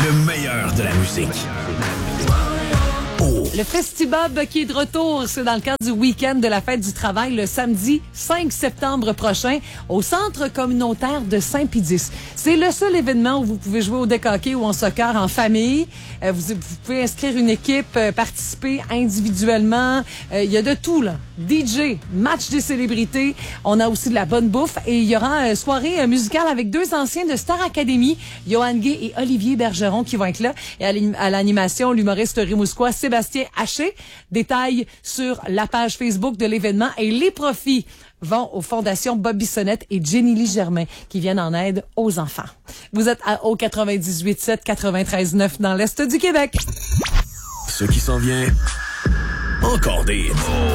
Le meilleur de la musique. Le Festibob qui est de retour, c'est dans le cadre du week-end de la fête du travail le samedi 5 septembre prochain au centre communautaire de Saint-Pédis. C'est le seul événement où vous pouvez jouer au deck hockey ou en soccer en famille. Vous pouvez inscrire une équipe, participer individuellement. Il y a de tout, là. DJ, match des célébrités. On a aussi de la bonne bouffe et il y aura soirée musicale avec deux anciens de Star Academy, Johan Gay et Olivier Bergeron qui vont être là. Et à l'animation, l'humoriste rimouskois Sébastien Haché. Détails sur la page Facebook de l'événement et les profits vont aux fondations Bob Bissonnette et Jenny Lee Germain qui viennent en aide aux enfants. Vous êtes au 98.7, 93.9 dans l'Est du Québec. Ce qui s'en vient, encore des